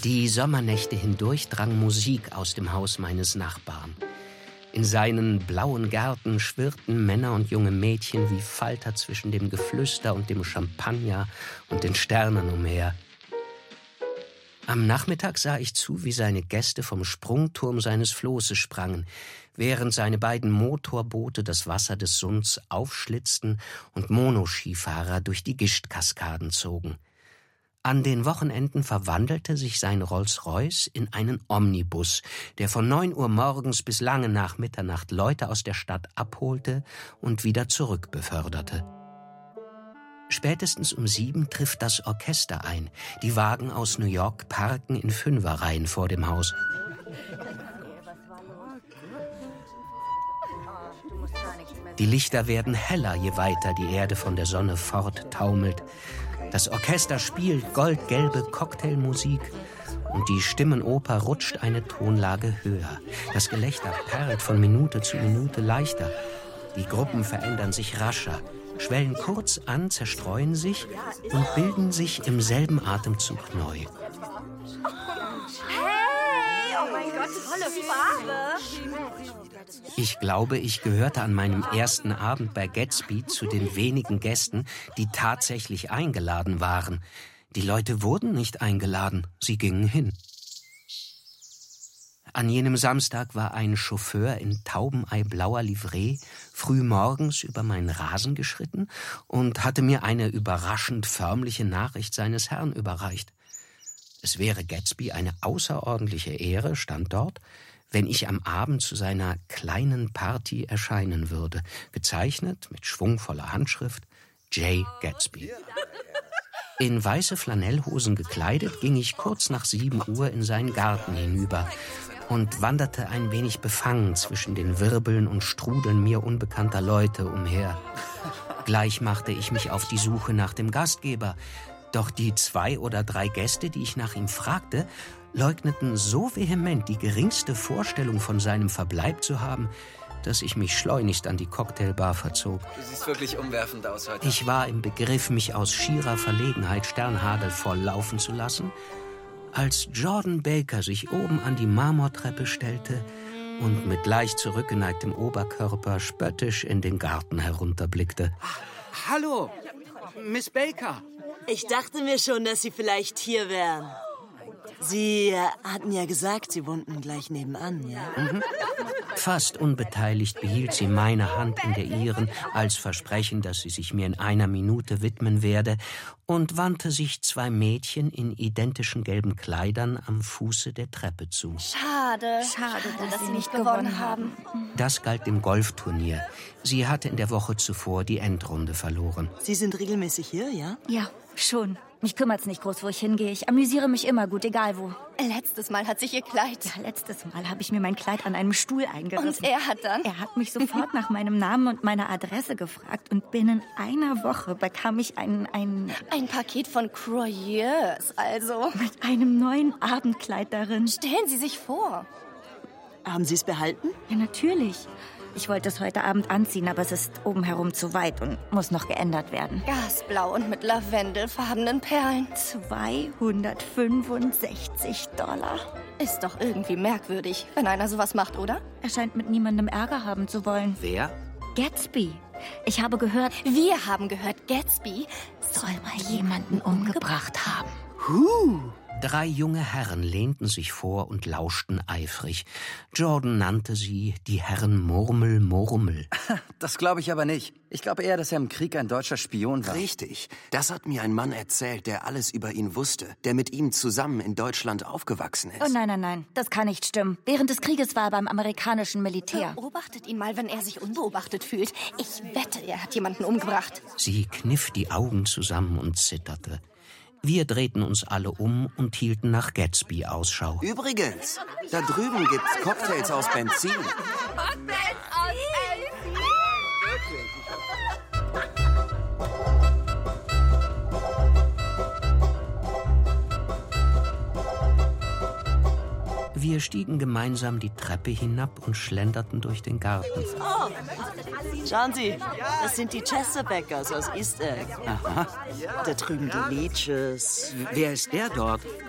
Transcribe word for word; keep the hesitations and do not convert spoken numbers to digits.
Die Sommernächte hindurch drang Musik aus dem Haus meines Nachbarn. In seinen blauen Gärten schwirrten Männer und junge Mädchen wie Falter zwischen dem Geflüster und dem Champagner und den Sternen umher. Am Nachmittag sah ich zu, wie seine Gäste vom Sprungturm seines Flosses sprangen, während seine beiden Motorboote das Wasser des Sunds aufschlitzten und Monoskifahrer durch die Gischtkaskaden zogen. An den Wochenenden verwandelte sich sein Rolls-Royce in einen Omnibus, der von neun Uhr morgens bis lange nach Mitternacht Leute aus der Stadt abholte und wieder zurückbeförderte. Spätestens um sieben trifft das Orchester ein. Die Wagen aus New York parken in Fünferreihen vor dem Haus. Die Lichter werden heller, je weiter die Erde von der Sonne forttaumelt. Das Orchester spielt goldgelbe Cocktailmusik und die Stimmenoper rutscht eine Tonlage höher. Das Gelächter perlt von Minute zu Minute leichter. Die Gruppen verändern sich rascher, schwellen kurz an, zerstreuen sich und bilden sich im selben Atemzug neu. Hey, oh mein Gott, tolle Farbe! Ich glaube, ich gehörte an meinem ersten Abend bei Gatsby zu den wenigen Gästen, die tatsächlich eingeladen waren. Die Leute wurden nicht eingeladen, sie gingen hin. An jenem Samstag war ein Chauffeur in taubeneiblauer Livree früh morgens über meinen Rasen geschritten und hatte mir eine überraschend förmliche Nachricht seines Herrn überreicht. Es wäre Gatsby eine außerordentliche Ehre, stand dort, wenn ich am Abend zu seiner kleinen Party erscheinen würde, gezeichnet mit schwungvoller Handschrift J. Gatsby. In weiße Flanellhosen gekleidet ging ich kurz nach sieben Uhr in seinen Garten hinüber und wanderte ein wenig befangen zwischen den Wirbeln und Strudeln mir unbekannter Leute umher. Gleich machte ich mich auf die Suche nach dem Gastgeber, doch die zwei oder drei Gäste, die ich nach ihm fragte, leugneten so vehement die geringste Vorstellung von seinem Verbleib zu haben, dass ich mich schleunigst an die Cocktailbar verzog. Du siehst wirklich umwerfend aus heute. Ich war im Begriff, mich aus schierer Verlegenheit sternhagelvoll laufen zu lassen, als Jordan Baker sich oben an die Marmortreppe stellte und mit leicht zurückgeneigtem Oberkörper spöttisch in den Garten herunterblickte. Hallo, Miss Baker. Ich dachte mir schon, dass Sie vielleicht hier wären. Sie äh, hatten ja gesagt, Sie wohnten gleich nebenan, ja? Mhm. Fast unbeteiligt behielt sie meine Hand in der ihren, als Versprechen, dass sie sich mir in einer Minute widmen werde, und wandte sich zwei Mädchen in identischen gelben Kleidern am Fuße der Treppe zu. Schade, schade, dass, dass Sie nicht gewonnen haben. Das galt dem Golfturnier. Sie hatte in der Woche zuvor die Endrunde verloren. Sie sind regelmäßig hier, ja? Ja, schon. Mich kümmert's nicht groß, wo ich hingehe. Ich amüsiere mich immer gut, egal wo. Letztes Mal hat sich Ihr Kleid... Ja, letztes Mal habe ich mir mein Kleid an einem Stuhl eingerissen. Und er hat dann? Er hat mich sofort nach meinem Namen und meiner Adresse gefragt. Und binnen einer Woche bekam ich ein... Ein, ein Paket von Croyeurs, also. Mit einem neuen Abendkleid darin. Stellen Sie sich vor. Haben Sie es behalten? Ja, natürlich. Ich wollte es heute Abend anziehen, aber es ist oben herum zu weit und muss noch geändert werden. Gasblau und mit lavendelfarbenen Perlen. zweihundertfünfundsechzig Dollar. Ist doch irgendwie merkwürdig, wenn einer sowas macht, oder? Er scheint mit niemandem Ärger haben zu wollen. Wer? Gatsby. Ich habe gehört... Wir haben gehört, Gatsby soll mal jemanden umgebracht haben. Huh! Drei junge Herren lehnten sich vor und lauschten eifrig. Jordan nannte sie die Herren Murmel Murmel. Das glaube ich aber nicht. Ich glaube eher, dass er im Krieg ein deutscher Spion war. Richtig. Das hat mir ein Mann erzählt, der alles über ihn wusste, der mit ihm zusammen in Deutschland aufgewachsen ist. Oh nein, nein, nein. Das kann nicht stimmen. Während des Krieges war er beim amerikanischen Militär. Beobachtet ihn mal, wenn er sich unbeobachtet fühlt. Ich wette, er hat jemanden umgebracht. Sie kniff die Augen zusammen und zitterte. Wir drehten uns alle um und hielten nach Gatsby Ausschau. Übrigens, da drüben gibt's Cocktails aus Benzin. Cocktails aus Benzin? Wir stiegen gemeinsam die Treppe hinab und schlenderten durch den Garten. Oh, schauen Sie, das sind die Chesterbackers aus East Egg. Aha. Da drüben die Leeches. Wer ist der dort?